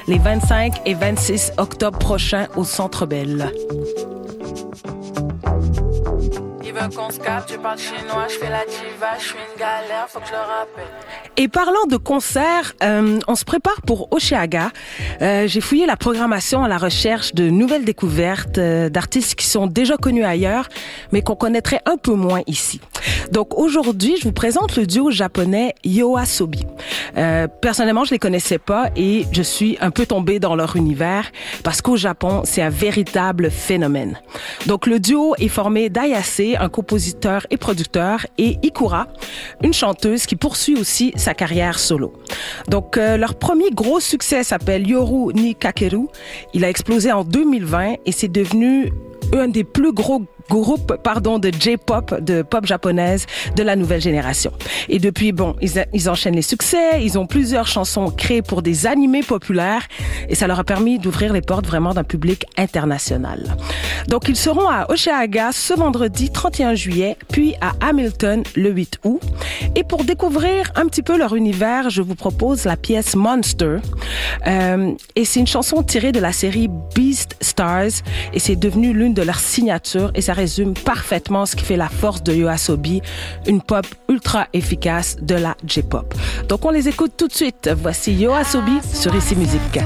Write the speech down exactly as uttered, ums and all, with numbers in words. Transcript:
les vingt-cinq et vingt-six octobre prochains au Centre Bell. Il veut qu'on se capte, je parle chinois, je fais la diva, je suis une galère, faut que je le rappelle. Et parlant de concerts, euh, on se prépare pour Oshéaga. Euh, j'ai fouillé la programmation à la recherche de nouvelles découvertes euh, d'artistes qui sont déjà connus ailleurs, mais qu'on connaîtrait un peu moins ici. Donc aujourd'hui, je vous présente le duo japonais YOASOBI. Euh, personnellement, je les connaissais pas et je suis un peu tombée dans leur univers parce qu'au Japon, c'est un véritable phénomène. Donc le duo est formé d'Ayase, un compositeur et producteur, et Ikura, une chanteuse qui poursuit aussi sa carrière solo. Donc, euh, leur premier gros succès s'appelle Yoru ni Kakeru. Il a explosé en deux mille vingt et c'est devenu un des plus gros groupe, pardon, de J-pop, de pop japonaise de la nouvelle génération. Et depuis, bon, ils, ils enchaînent les succès, ils ont plusieurs chansons créées pour des animés populaires et ça leur a permis d'ouvrir les portes vraiment d'un public international. Donc, ils seront à Oshéaga ce vendredi trente et un juillet, puis à Hamilton le huit août. Et pour découvrir un petit peu leur univers, je vous propose la pièce Monster. Euh, et c'est une chanson tirée de la série Beast Stars et c'est devenu l'une de leurs signatures et ça résume parfaitement ce qui fait la force de YOASOBI, une pop ultra efficace de la J-pop. Donc on les écoute tout de suite. Voici YOASOBI sur Ici Musique.